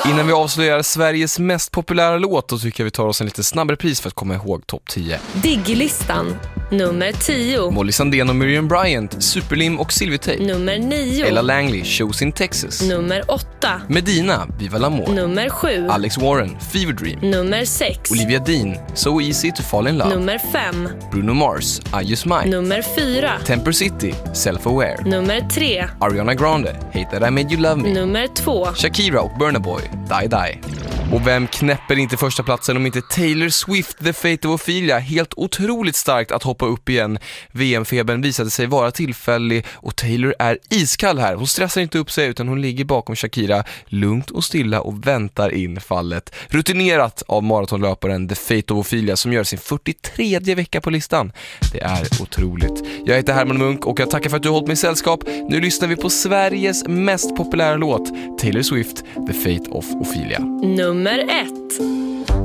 Innan vi avslöjar Sveriges mest populära låt, då tycker jag vi tar oss en lite snabbare pris för att komma ihåg topp 10. Diglistan. Nummer 10. Molly Sandén och Miriam Bryant, Superlim och Silvertape. Nummer 9. Ella Langley, Shows in Texas. Nummer 8. Medina, Viva l'Amour. Nummer 7. Alex Warren, Fever Dream. Nummer 6. Olivia Dean, So Easy to Fall in Love. Nummer 5. Bruno Mars, I Just Might. Nummer 4. Temper City, Self-Aware. Nummer 3. Ariana Grande, Hate That I Made You Love Me. Nummer 2. Shakira och Burna Boy, Die Die. Och vem knäpper inte första platsen om inte Taylor Swift, The Fate of Ophelia? Helt otroligt starkt att hoppa upp igen. VM-febern visade sig vara tillfällig och Taylor är iskall här. Hon stressar inte upp sig utan hon ligger bakom Shakira lugnt och stilla och väntar in fallet. Rutinerat av maratonlöparen The Fate of Ophelia som gör sin 43:e vecka på listan. Det är otroligt. Jag heter Herman Munk och jag tackar för att du har hållit mig i sällskap. Nu lyssnar vi på Sveriges mest populära låt, Taylor Swift, The Fate of Ophelia. Nummer 1.